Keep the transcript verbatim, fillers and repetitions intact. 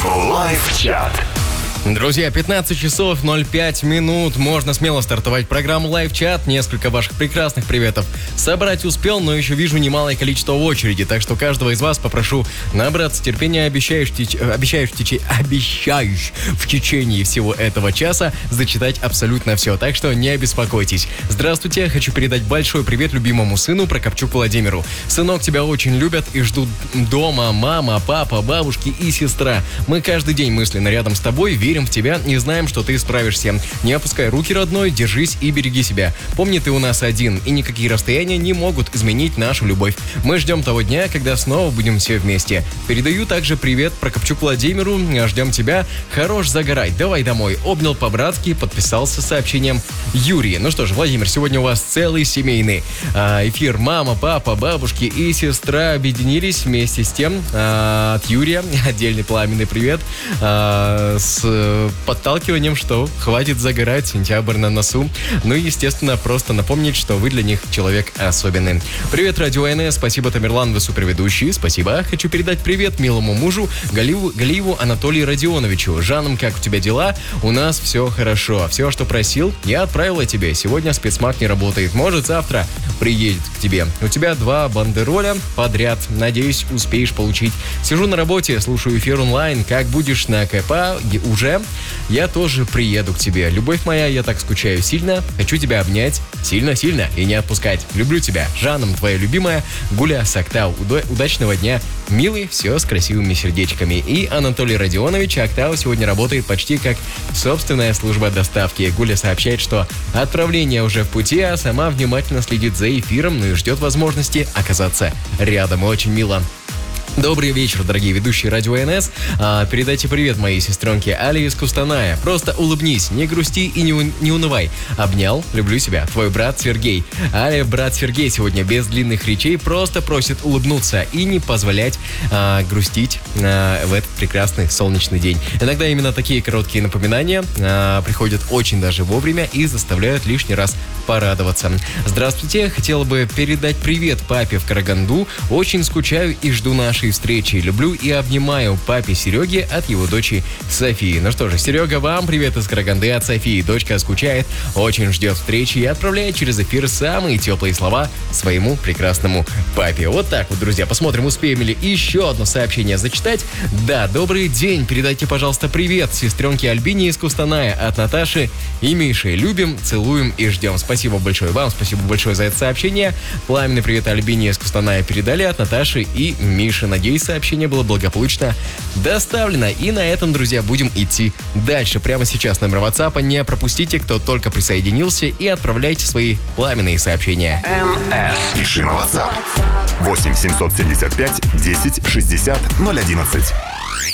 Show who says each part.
Speaker 1: Лайв-чат.
Speaker 2: Друзья, пятнадцать часов ноль пять минут. Можно смело стартовать программу Лайв-чат. Несколько ваших прекрасных приветов собрать успел, но еще вижу немалое количество в очереди. Так что каждого из вас попрошу набраться терпения, обещаешь, теч... обещаешь, теч... обещаешь в течение всего этого часа зачитать абсолютно все. Так что не беспокойтесь. Здравствуйте, хочу передать большой привет любимому сыну Прокопчук Владимиру. Сынок, тебя очень любят и ждут дома мама, папа, бабушки и сестра. Мы каждый день мысленно рядом с тобой, верим в тебя и знаем, что ты справишься. Не опускай руки, родной, держись и береги себя. Помни, ты у нас один, и никакие расстояния не могут изменить нашу любовь. Мы ждем того дня, когда снова будем все вместе. Передаю также привет Прокопчук Владимиру. Ждем тебя. Хорош загорать. Давай домой. Обнял по-братски, подписался сообщением Юрий. Ну что ж, Владимир, сегодня у вас целый семейный а, эфир. Мама, папа, бабушки и сестра объединились вместе с тем. А, от Юрия отдельный пламенный привет. А, с подталкиванием, что хватит загорать, сентябрь на носу. Ну и, естественно, просто напомнить, что вы для них человек особенный. Привет, Радио эн эс, спасибо, Тамерлан, вы суперведущий, спасибо. Хочу передать привет милому мужу Галиеву, Галиеву Анатолию Родионовичу. Жаном, как у тебя дела? У нас все хорошо. Все, что просил, я отправила тебе. Сегодня спецмаг не работает. Может, завтра приедет к тебе. У тебя два бандероля подряд. Надеюсь, успеешь получить. Сижу на работе, слушаю эфир онлайн. Как будешь на КП уже? Я тоже приеду к тебе. Любовь моя, я так скучаю сильно. Хочу тебя обнять сильно-сильно и не отпускать. Люблю тебя. Жаном, твоя любимая Гуля Сактау. Уда- удачного дня. Милый, все с красивыми сердечками. И Анатолий Родионович, Актау сегодня работает почти как собственная служба доставки. Гуля сообщает, что отправление уже в пути, а сама внимательно следит за эфиром, ну и ждет возможности оказаться рядом. Очень мило. Добрый вечер, дорогие ведущие Радио эн эс. А, передайте привет моей сестренке Али из Кустаная. Просто улыбнись, не грусти и не, у, не унывай. Обнял, люблю себя. Твой брат Сергей. Аля, брат Сергей сегодня без длинных речей просто просит улыбнуться и не позволять а, грустить а, в этот прекрасный солнечный день. Иногда именно такие короткие напоминания а, приходят очень даже вовремя и заставляют лишний раз порадоваться. Здравствуйте, хотела бы передать привет папе в Караганду. Очень скучаю и жду нашей встречи. Люблю и обнимаю папе Сереге от его дочери Софии. Ну что же, Серега, вам привет из Караганды от Софии. Дочка скучает, очень ждет встречи и отправляет через эфир самые теплые слова своему прекрасному папе. Вот так вот, друзья. Посмотрим, успеем ли еще одно сообщение зачитать. Да, добрый день. Передайте, пожалуйста, привет сестренке Альбине из Кустаная от Наташи и Миши. Любим, целуем и ждем. Спасибо большое вам, спасибо большое за это сообщение. Пламенный привет Альбине из Кустаная передали от Наташи и Миши. Надеюсь, сообщение было благополучно доставлено. И на этом, друзья, будем идти дальше. Прямо сейчас номер WhatsApp не пропустите, кто только присоединился, и отправляйте свои пламенные сообщения.
Speaker 1: эн эс. Пиши на WhatsApp. восемь семьсот семьдесят пять десять шестьдесят ноль одиннадцать.